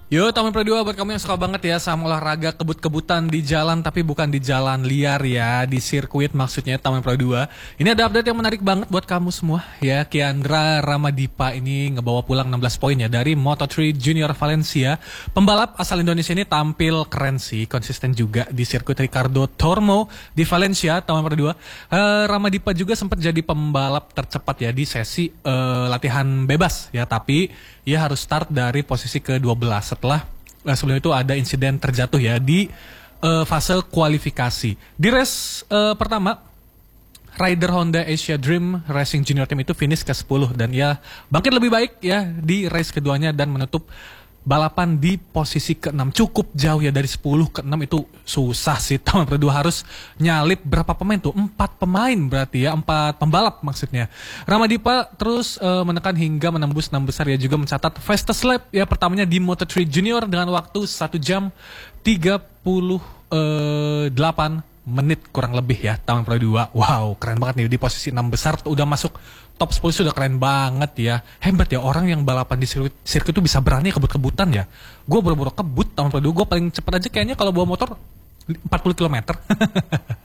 Yo, Taman Pro 2 buat kamu yang suka banget ya sama olahraga kebut-kebutan di jalan tapi bukan di jalan liar ya, di sirkuit maksudnya Taman Pro 2. Ini ada update yang menarik banget buat kamu semua ya. Kiandra Ramadipa ini ngebawa pulang 16 poin ya dari Moto3 Junior Valencia. Pembalap asal Indonesia ini tampil keren sih, konsisten juga di sirkuit Ricardo Tormo di Valencia Taman Pro 2. Ramadipa juga sempat jadi pembalap tercepat ya di sesi latihan bebas ya, tapi ia harus start dari posisi ke-12 setelah sebelum itu ada insiden terjatuh ya di fase kualifikasi. Di race pertama, rider Honda Asia Dream Racing Junior Team itu finish ke-10 dan ia bangkit lebih baik ya di race keduanya dan menutup balapan di posisi ke-6. Cukup jauh ya, dari 10 ke-6 itu susah sih. Taman Pro 2 harus nyalip berapa pemain tuh? 4 pemain berarti ya, 4 pembalap maksudnya. Ramadipa terus menekan hingga menembus 6 besar ya, juga mencatat fastest lap ya pertamanya di Moto3 Junior dengan waktu 1 jam 38 menit kurang lebih ya. Taman Pro 2, wow keren banget nih, di posisi 6 besar tuh udah masuk top 10 sudah keren banget ya. Hebat ya orang yang balapan di sirkuit itu bisa berani kebut-kebutan ya. Gue boro-boro kebut Taman Pro 2, gue paling cepet aja kayaknya kalau bawa motor 40 km.